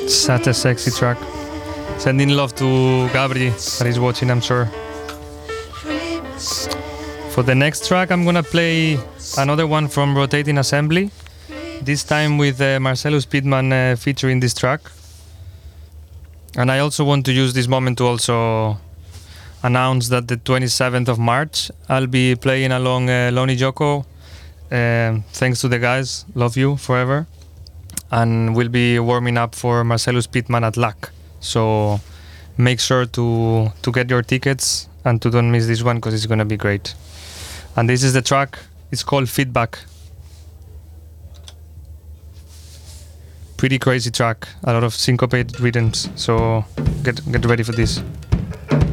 Such a sexy track. Sending love to Gabri that is watching, I'm sure. For the next track, I'm gonna play another one from Rotating Assembly. This time with Marcellus Pittman featuring this track. And I also want to use this moment to also announce that the 27th of March, I'll be playing along Lonely Joko. Thanks to the guys, love you forever. And we'll be warming up for Marcellus Pittman at LAC. So make sure to get your tickets and to don't miss this one because it's gonna be great. And this is the track, it's called Feedback. Pretty crazy track, a lot of syncopated rhythms, so get ready for this.